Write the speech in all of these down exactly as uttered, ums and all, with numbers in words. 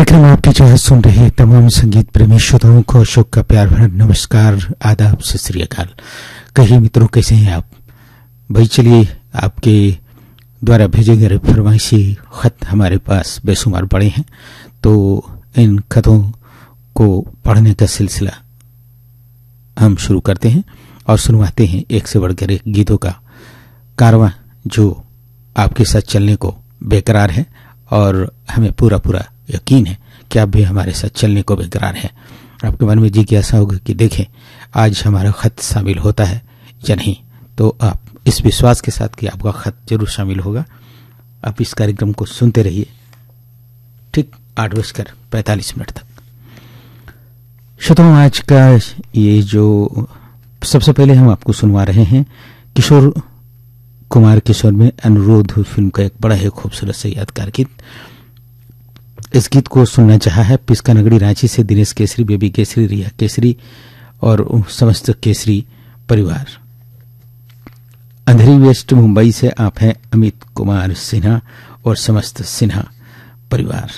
कार्यक्रम आपकी चाह सुन रहे तमाम संगीत प्रेमी श्रोताओं को अशोक का प्यार भरा नमस्कार, आदाब, सत श्री अकाल। कहिए मित्रों, कैसे हैं आप? भाई चलिए, आपके द्वारा भेजे गए फरमाइशी खत हमारे पास बेशुमार पड़े हैं, तो इन खतों को पढ़ने का सिलसिला हम शुरू करते हैं और सुनवाते हैं एक से बढ़कर एक गीतों का कारवां जो आपके साथ चलने को बेकरार है, और हमें पूरा पूरा यकीन है कि आप भी हमारे साथ चलने को बेकरार हैं। आपके मन में जिज्ञासा होगा कि देखें आज हमारा खत शामिल होता है या नहीं, तो आप इस विश्वास के साथ कि आपका खत जरूर शामिल होगा, आप इस कार्यक्रम को सुनते रहिए ठीक आठ बजकर पैंतालीस मिनट तक। श्रोताओं, आज का ये जो सबसे पहले हम आपको सुनवा रहे हैं किशोर कुमार किशोर में अनुरोध फिल्म का एक बड़ा ही खूबसूरत से यादगार गीत। इस गीत को सुनना चाहा है पिस्का नगरी रांची से दिनेश केसरी, बेबी केसरी, रिया केसरी और समस्त केसरी परिवार। अंधेरी वेस्ट मुंबई से आप हैं अमित कुमार सिन्हा और समस्त सिन्हा परिवार।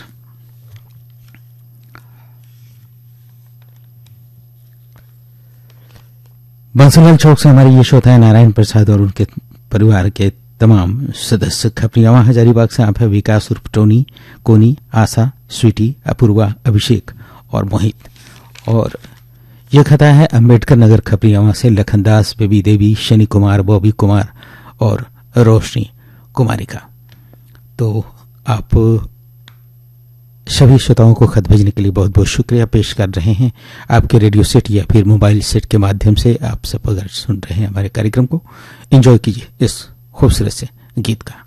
बंसीलाल चौक से हमारी ये श्रोता है नारायण प्रसाद और उनके परिवार के तमाम सदस्य। खपरियावां हजारीबाग से आप है विकास उर्फ टोनी, कोनी, आशा, स्वीटी, अपूर्वा, अभिषेक और मोहित। और यह खता है अंबेडकर नगर खपरियावां से लखनदास, बेबी देवी, शनि कुमार, बॉबी कुमार और रोशनी कुमारी का। तो आप सभी श्रोताओं को खत भेजने के लिए बहुत बहुत शुक्रिया पेश कर रहे हैं। आपके रेडियो सेट या फिर मोबाइल सेट के माध्यम से आप सब अगर सुन रहे हैं हमारे कार्यक्रम को, एंजॉय कीजिए इस खूबसूरत से गीत का।